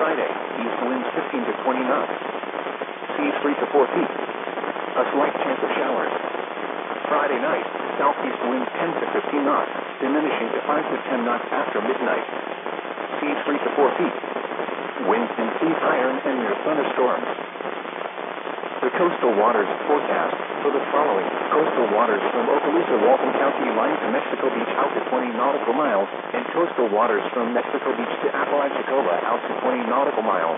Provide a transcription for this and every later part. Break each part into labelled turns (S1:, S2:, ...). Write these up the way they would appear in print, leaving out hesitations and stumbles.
S1: Friday, east winds 15 to 20 knots. Seas 3 to 4 feet. A slight chance of showers. Friday night, southeast winds 10 to 15 knots, diminishing to 5 to 10 knots after midnight. Seas 3 to 4 feet. Winds and seas higher and near thunderstorms. The coastal waters forecast for the following: coastal waters from Okaloosa, Walton County line to Mexico Beach out to 20 nautical miles, and coastal waters from Mexico Beach to Apalachicola out to 20 nautical miles.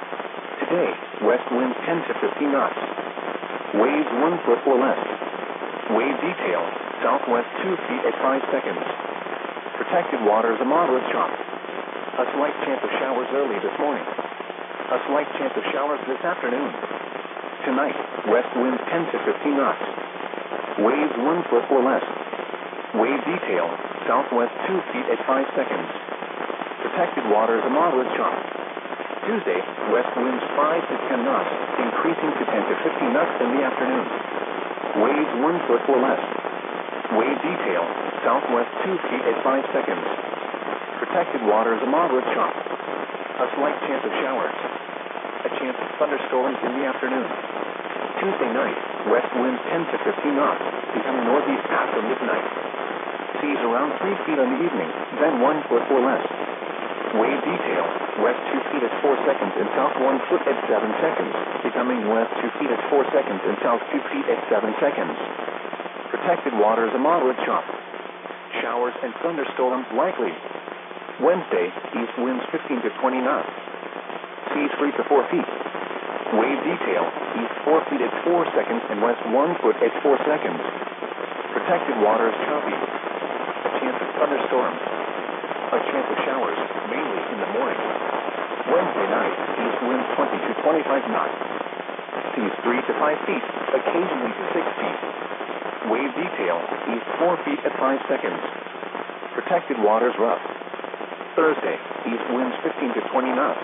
S1: Today, west winds 10 to 15 knots. Waves 1 foot or less. Wave detail, southwest 2 feet at 5 seconds. Protected waters a moderate chop. A slight chance of showers early this morning. A slight chance of showers this afternoon. Tonight, west winds 10 to 15 knots. Waves 1 foot or less. Wave detail, southwest 2 feet at 5 seconds. Protected waters a moderate chop. Tuesday, west winds 5 to 10 knots, increasing to 10 to 15 knots in the afternoon. Waves 1 foot or less. Wave detail, southwest 2 feet at 5 seconds. Protected waters a moderate chop. A slight chance of showers. A chance of thunderstorms in the afternoon. Tuesday night, west winds 10 to 15 knots, becoming northeast after midnight. Seas around 3 feet in the evening, then 1 foot or less. Wave detail, west 2 feet at 4 seconds and south 1 foot at 7 seconds, becoming west 2 feet at 4 seconds and south 2 feet at 7 seconds. Protected waters a moderate chop. Showers and thunderstorms likely. Wednesday, east winds 15 to 20 knots. Seas 3 to 4 feet. Wave detail, east 4 feet at 4 seconds and west 1 foot at 4 seconds. Protected waters choppy. A chance of thunderstorms. A chance of showers, mainly in the morning. Wednesday night, east winds 20 to 25 knots. Seas 3 to 5 feet, occasionally to 6 feet. Wave detail, east 4 feet at 5 seconds. Protected waters rough. Thursday, east winds 15 to 20 knots.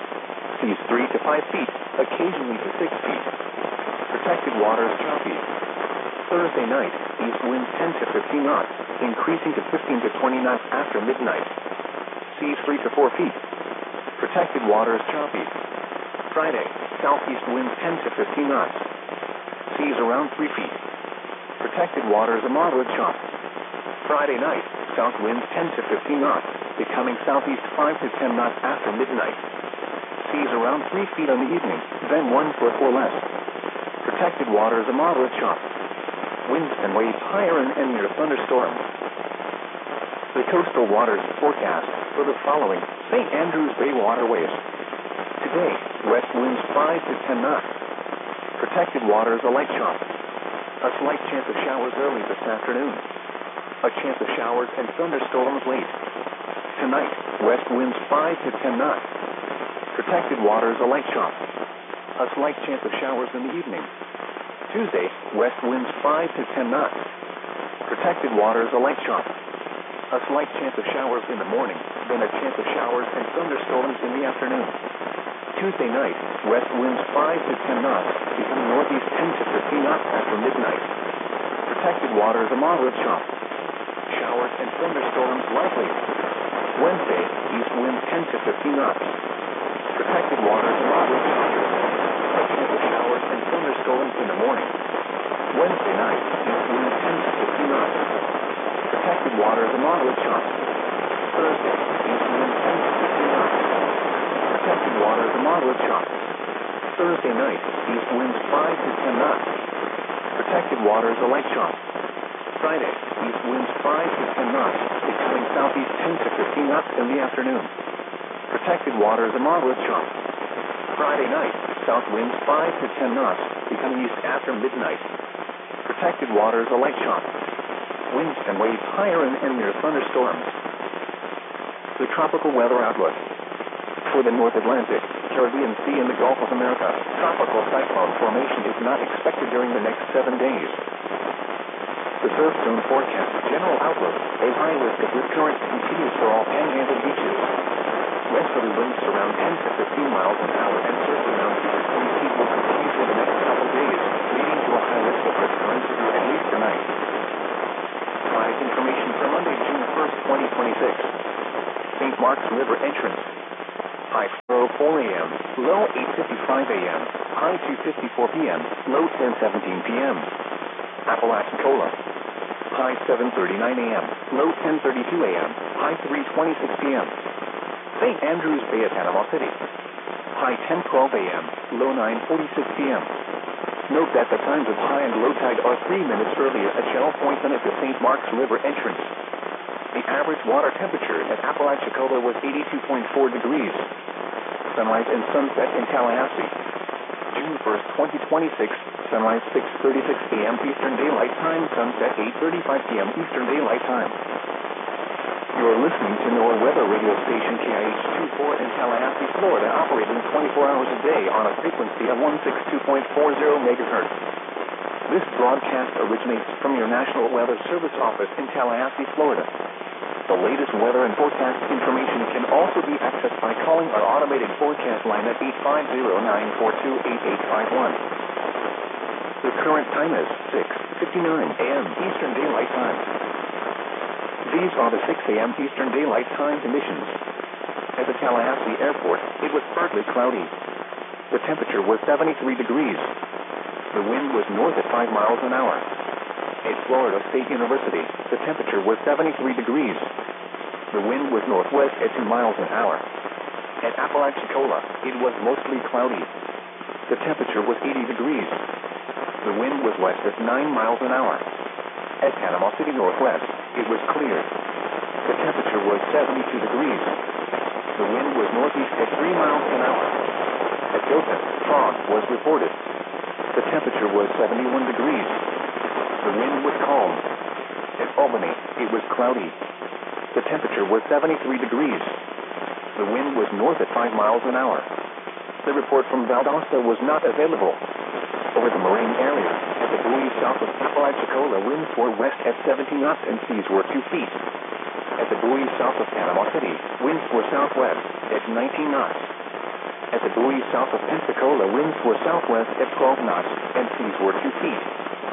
S1: Seas 3 to 5 feet, occasionally to 6 feet. Protected waters choppy. Thursday night, east winds 10 to 15 knots, increasing to 15 to 20 knots after midnight. Seas 3 to 4 feet. Protected waters choppy. Friday, southeast winds 10 to 15 knots. Seas around 3 feet. Protected waters a moderate chop. Friday night, south winds 10 to 15 knots, becoming southeast 5 to 10 knots after midnight. Seas around 3 feet in the evening, then 1 foot or less. Protected waters a moderate chop. Winds and waves higher and near thunderstorms. The coastal waters forecast for the following: St. Andrews Bay waterways. Today, west winds 5 to 10 knots. Protected waters a light chop. A slight chance of showers early this afternoon. A chance of showers and thunderstorms late. Tonight, west winds 5 to 10 knots. Protected waters a light chop. A slight chance of showers in the evening. Tuesday, west winds 5 to 10 knots. Protected waters a light chop. A slight chance of showers in the morning, then a chance of showers and thunderstorms in the afternoon. Tuesday night, west winds 5 to 10 knots, becoming northeast 10 to 15 knots after midnight. Protected waters a moderate chop. Showers and thunderstorms likely. Wednesday, east winds 10 to 15 knots. Protected waters a moderate chop. A chance of showers and thunderstorms in the morning. Wednesday night, east winds 10 to 15 knots. Protected waters a moderate chop. Thursday, east winds 10 to 15 knots. Protected waters a moderate chop. Thursday night, east winds 5 to 10 knots. Protected waters a light chop. Friday, east winds 5 to 10 knots, becoming southeast 10 to 15 knots in the afternoon. Protected waters a moderate chop. Friday night, south winds 5 to 10 knots, becoming east after midnight. Protected waters a light chop. Winds and waves higher and near thunderstorms. The tropical weather outlook. For the North Atlantic, Caribbean Sea, and the Gulf of America, tropical cyclone formation is not expected during the next 7 days. The surf zone forecast general outlook: a high risk of rip current continues for all panhandle beaches. Westerly winds around 10 to 15 miles an hour and surf around 2 to 20 feet will continue for the next couple days, leading to a high risk of rip current through at least tonight. Tide information for Monday, June 1st, 2026. St. Mark's River entrance. High flow a.m., low 8:55 a.m., high 2:54 p.m., low 10:17 p.m. Apalachicola, high 7:39 a.m., low 10:32 a.m., high 3:26 p.m. St. Andrews Bay at Panama City, high 10:12 a.m., low 9:46 p.m. Note that the times of high and low tide are 3 minutes earlier at Shell Point than at the St. Marks River entrance. The average water temperature at Apalachicola was 82.4 degrees. Sunrise and sunset in Tallahassee. June 1st, 2026, sunrise 6:36 a.m. Eastern Daylight Time, sunset 8:35 p.m. Eastern Daylight Time. You're listening to NOAA weather radio station KIH-24 in Tallahassee, Florida, operating 24 hours a day on a frequency of 162.40 megahertz. This broadcast originates from your National Weather Service office in Tallahassee, Florida. The latest weather and forecast information can also be accessed by calling our automated forecast line at 850-942-8851. The current time is 6:59 a.m. Eastern Daylight Time. These are the 6 a.m. Eastern Daylight Time conditions. At the Tallahassee Airport, it was partly cloudy. The temperature was 73 degrees. The wind was north at 5 miles an hour. At Florida State University, the temperature was 73 degrees. The wind was northwest at 2 miles an hour. At Apalachicola, it was mostly cloudy. The temperature was 80 degrees. The wind was west at 9 miles an hour. At Panama City Northwest, it was clear. The temperature was 72 degrees. The wind was northeast at 3 miles an hour. At Dothan, fog was reported. The temperature was 71 degrees. The wind was calm. At Albany, it was cloudy. The temperature was 73 degrees. The wind was north at 5 miles an hour. The report from Valdosta was not available. Over the Moraine area, at the buoy south of Apalachicola, winds were west at 70 knots and seas were 2 feet. At the buoy south of Panama City, winds were southwest at 19 knots. At the buoy south of Pensacola, winds were southwest at 12 knots and seas were 2 feet.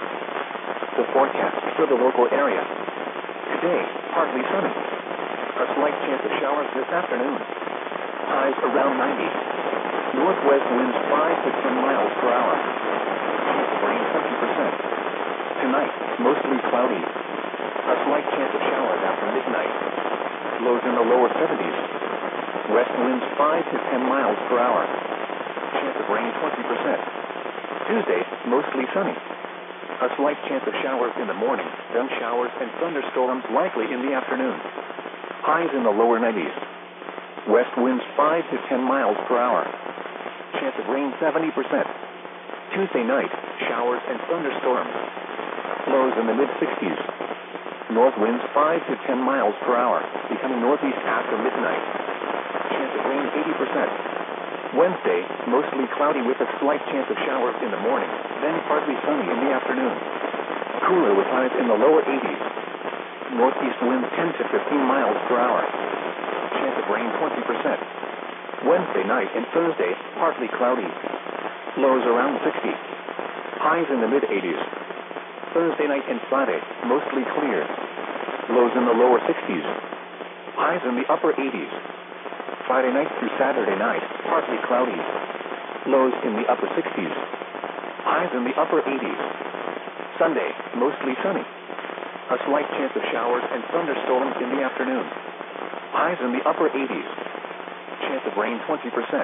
S1: The forecast for the local area. Today, partly sunny. A slight chance of showers this afternoon. Highs around 90. Northwest winds 5 to 10 miles per hour. Chance of rain 50%. Tonight, mostly cloudy. A slight chance of showers after midnight. Lows in the lower 70s. West winds 5 to 10 miles per hour. Chance of rain 20%. Tuesday, mostly sunny. A slight chance of showers in the morning, then showers and thunderstorms likely in the afternoon. Highs in the lower 90s. West winds 5 to 10 miles per hour. Chance of rain 70%. Tuesday night, showers and thunderstorms. Lows in the mid-60s. North winds 5 to 10 miles per hour, becoming northeast after midnight. Chance of rain 80%. Wednesday, mostly cloudy with a slight chance of showers in the morning, then partly sunny in the afternoon. Cooler with highs in the lower 80s. Northeast winds 10 to 15 miles per hour. Chance of rain 20%. Wednesday night and Thursday, partly cloudy. Lows around 60. Highs in the mid-80s. Thursday night and Friday, mostly clear. Lows in the lower 60s. Highs in the upper 80s. Friday night through Saturday night, partly cloudy. Lows in the upper 60s. Highs in the upper 80s. Sunday, mostly sunny. A slight chance of showers and thunderstorms in the afternoon. Highs in the upper 80s. Chance of rain 20%.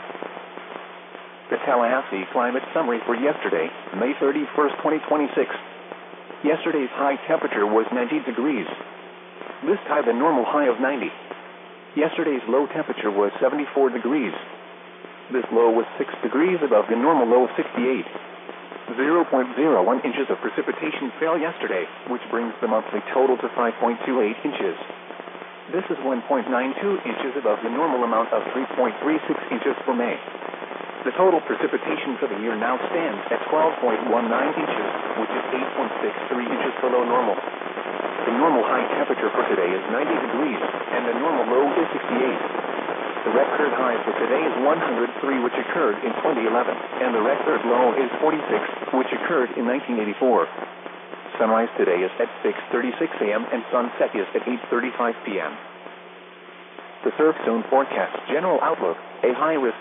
S1: The Tallahassee climate summary for yesterday, May 31st, 2026. Yesterday's high temperature was 90 degrees. This tied the normal high of 90. Yesterday's low temperature was 74 degrees. This low was 6 degrees above the normal low of 68. 0.01 inches of precipitation fell yesterday, which brings the monthly total to 5.28 inches. This is 1.92 inches above the normal amount of 3.36 inches for May. The total precipitation for the year now stands at 12.19 inches, which is 8.63 inches below normal. The normal high temperature for today is 90 degrees, and the normal low is 68. The record high for today is 103, which occurred in 2011, and the record low is 46, which occurred in 1984. Sunrise today is at 6:36 a.m. and sunset is at 8:35 p.m. The Surf Zone forecast general outlook, a high risk